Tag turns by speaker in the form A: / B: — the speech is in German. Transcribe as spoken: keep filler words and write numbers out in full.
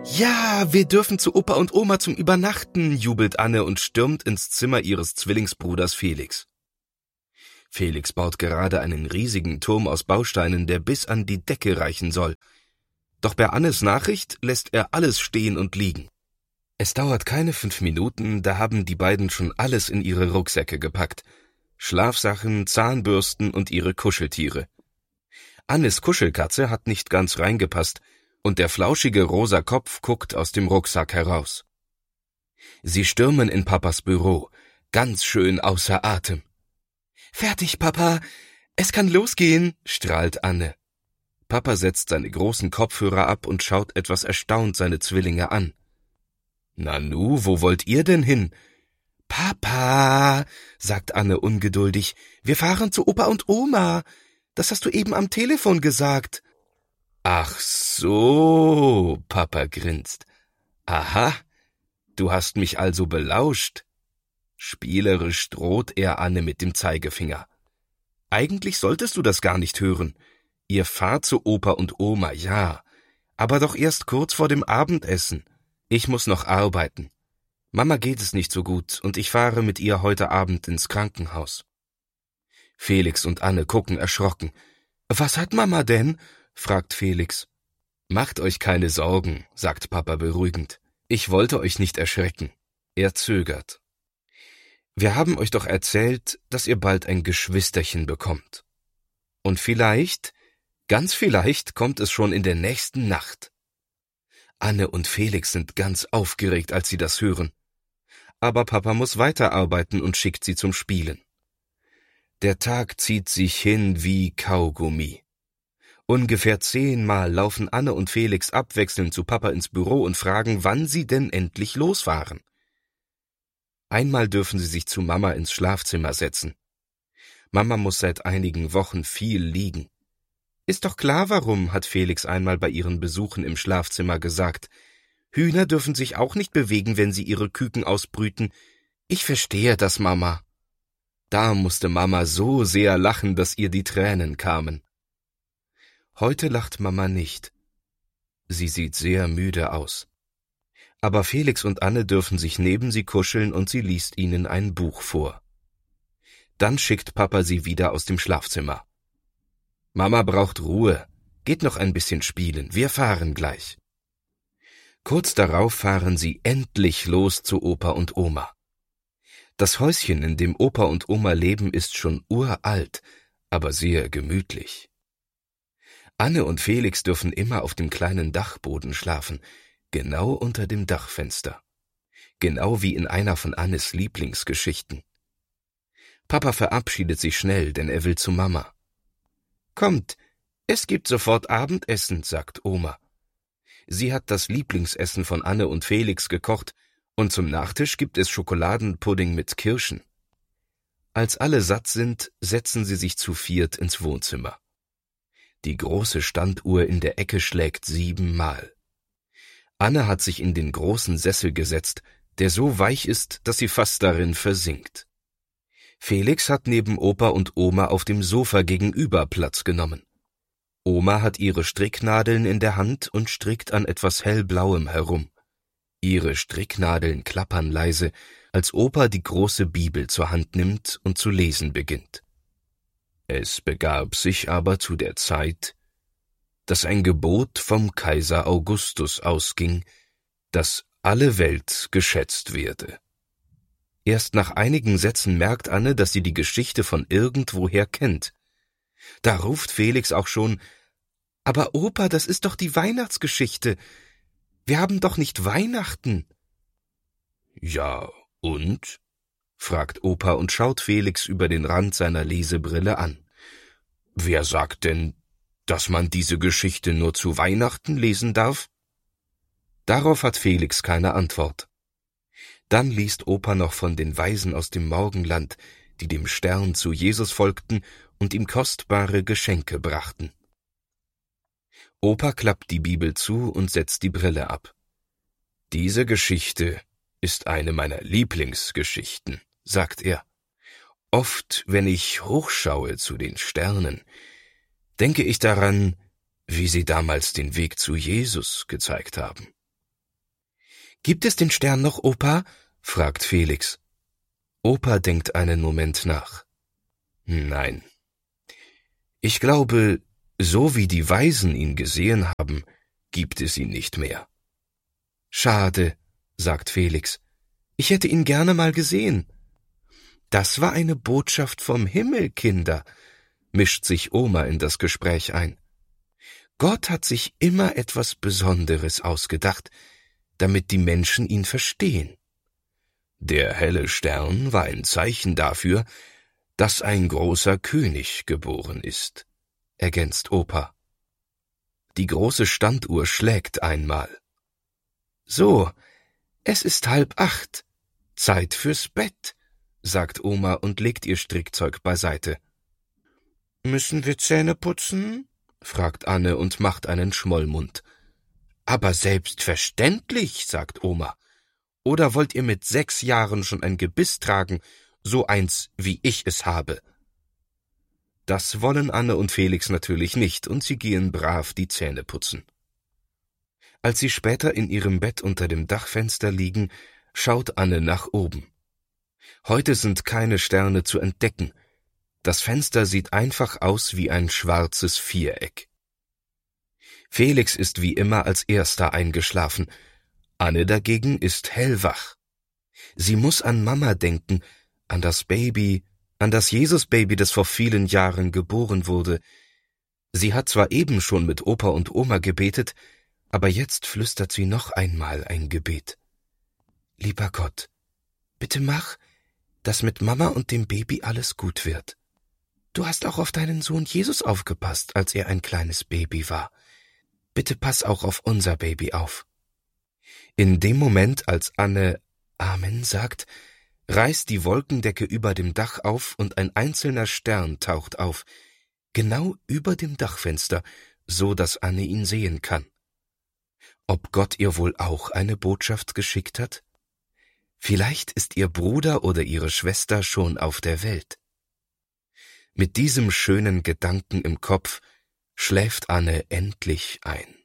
A: Ja, wir dürfen zu Opa und Oma zum Übernachten, jubelt Anne und stürmt ins Zimmer ihres Zwillingsbruders Felix. Felix baut gerade einen riesigen Turm aus Bausteinen, der bis an die Decke reichen soll. Doch bei Annes Nachricht lässt er alles stehen und liegen. Es dauert keine fünf Minuten, da haben die beiden schon alles in ihre Rucksäcke gepackt. Schlafsachen, Zahnbürsten und ihre Kuscheltiere. Annes Kuschelkatze hat nicht ganz reingepasst und der flauschige rosa Kopf guckt aus dem Rucksack heraus. Sie stürmen in Papas Büro, ganz schön außer Atem. »Fertig, Papa, es kann losgehen«, strahlt Anne. Papa setzt seine großen Kopfhörer ab und schaut etwas erstaunt seine Zwillinge an. »Nanu, wo wollt ihr denn hin?« »Papa«, sagt Anne ungeduldig, »wir fahren zu Opa und Oma. Das hast du eben am Telefon gesagt.« »Ach so«, Papa grinst. »Aha, du hast mich also belauscht.« Spielerisch droht er Anne mit dem Zeigefinger. »Eigentlich solltest du das gar nicht hören. Ihr fahrt zu Opa und Oma, ja, aber doch erst kurz vor dem Abendessen. Ich muss noch arbeiten. Mama geht es nicht so gut und ich fahre mit ihr heute Abend ins Krankenhaus.« Felix und Anne gucken erschrocken. »Was hat Mama denn?« fragt Felix. »Macht euch keine Sorgen«, sagt Papa beruhigend. »Ich wollte euch nicht erschrecken.« Er zögert. »Wir haben euch doch erzählt, dass ihr bald ein Geschwisterchen bekommt. Und vielleicht, ganz vielleicht, kommt es schon in der nächsten Nacht.« Anne und Felix sind ganz aufgeregt, als sie das hören. Aber Papa muss weiterarbeiten und schickt sie zum Spielen. Der Tag zieht sich hin wie Kaugummi. Ungefähr zehnmal laufen Anne und Felix abwechselnd zu Papa ins Büro und fragen, wann sie denn endlich losfahren. Einmal dürfen sie sich zu Mama ins Schlafzimmer setzen. Mama muss seit einigen Wochen viel liegen. »Ist doch klar, warum«, hat Felix einmal bei ihren Besuchen im Schlafzimmer gesagt. »Hühner dürfen sich auch nicht bewegen, wenn sie ihre Küken ausbrüten. Ich verstehe das, Mama.« Da musste Mama so sehr lachen, dass ihr die Tränen kamen. Heute lacht Mama nicht. Sie sieht sehr müde aus. Aber Felix und Anne dürfen sich neben sie kuscheln und sie liest ihnen ein Buch vor. Dann schickt Papa sie wieder aus dem Schlafzimmer. »Mama braucht Ruhe. Geht noch ein bisschen spielen. Wir fahren gleich.« Kurz darauf fahren sie endlich los zu Opa und Oma. Das Häuschen, in dem Opa und Oma leben, ist schon uralt, aber sehr gemütlich. Anne und Felix dürfen immer auf dem kleinen Dachboden schlafen, genau unter dem Dachfenster. Genau wie in einer von Annes Lieblingsgeschichten. Papa verabschiedet sich schnell, denn er will zu Mama. »Kommt, es gibt sofort Abendessen«, sagt Oma. Sie hat das Lieblingsessen von Anne und Felix gekocht und zum Nachtisch gibt es Schokoladenpudding mit Kirschen. Als alle satt sind, setzen sie sich zu viert ins Wohnzimmer. Die große Standuhr in der Ecke schlägt siebenmal. Anne hat sich in den großen Sessel gesetzt, der so weich ist, dass sie fast darin versinkt. Felix hat neben Opa und Oma auf dem Sofa gegenüber Platz genommen. Oma hat ihre Stricknadeln in der Hand und strickt an etwas hellblauem herum. Ihre Stricknadeln klappern leise, als Opa die große Bibel zur Hand nimmt und zu lesen beginnt. Es begab sich aber zu der Zeit, dass ein Gebot vom Kaiser Augustus ausging, dass alle Welt geschätzt werde. Erst nach einigen Sätzen merkt Anne, dass sie die Geschichte von irgendwoher kennt. Da ruft Felix auch schon, »Aber Opa, das ist doch die Weihnachtsgeschichte. Wir haben doch nicht Weihnachten.« »Ja, und?«, fragt Opa und schaut Felix über den Rand seiner Lesebrille an. »Wer sagt denn, dass man diese Geschichte nur zu Weihnachten lesen darf?« Darauf hat Felix keine Antwort. Dann liest Opa noch von den Weisen aus dem Morgenland, die dem Stern zu Jesus folgten und ihm kostbare Geschenke brachten. Opa klappt die Bibel zu und setzt die Brille ab. »Diese Geschichte ist eine meiner Lieblingsgeschichten«, sagt er. »Oft, wenn ich hochschaue zu den Sternen, denke ich daran, wie sie damals den Weg zu Jesus gezeigt haben. »Gibt es den Stern noch, Opa?« fragt Felix. Opa denkt einen Moment nach. »Nein. Ich glaube, so wie die Weisen ihn gesehen haben, gibt es ihn nicht mehr.« »Schade«, sagt Felix. »Ich hätte ihn gerne mal gesehen.« »Das war eine Botschaft vom Himmel, Kinder«, mischt sich Oma in das Gespräch ein. »Gott hat sich immer etwas Besonderes ausgedacht, damit die Menschen ihn verstehen. Der helle Stern war ein Zeichen dafür, dass ein großer König geboren ist«, ergänzt Opa. Die große Standuhr schlägt einmal. »So, es ist halb acht. Zeit fürs Bett«, sagt Oma und legt ihr Strickzeug beiseite. »Müssen wir Zähne putzen?« fragt Anne und macht einen Schmollmund. »Aber selbstverständlich«, sagt Oma. »Oder wollt ihr mit sechs Jahren schon ein Gebiss tragen, so eins, wie ich es habe?« Das wollen Anne und Felix natürlich nicht, und sie gehen brav die Zähne putzen. Als sie später in ihrem Bett unter dem Dachfenster liegen, schaut Anne nach oben. Heute sind keine Sterne zu entdecken. Das Fenster sieht einfach aus wie ein schwarzes Viereck. Felix ist wie immer als erster eingeschlafen. Anne dagegen ist hellwach. Sie muss an Mama denken, an das Baby, an das Jesusbaby, das vor vielen Jahren geboren wurde. Sie hat zwar eben schon mit Opa und Oma gebetet, aber jetzt flüstert sie noch einmal ein Gebet. »Lieber Gott, bitte mach, dass mit Mama und dem Baby alles gut wird. Du hast auch auf deinen Sohn Jesus aufgepasst, als er ein kleines Baby war. Bitte pass auch auf unser Baby auf.« In dem Moment, als Anne Amen sagt, reißt die Wolkendecke über dem Dach auf und ein einzelner Stern taucht auf, genau über dem Dachfenster, so dass Anne ihn sehen kann. Ob Gott ihr wohl auch eine Botschaft geschickt hat? Vielleicht ist ihr Bruder oder ihre Schwester schon auf der Welt. Mit diesem schönen Gedanken im Kopf schläft Anne endlich ein.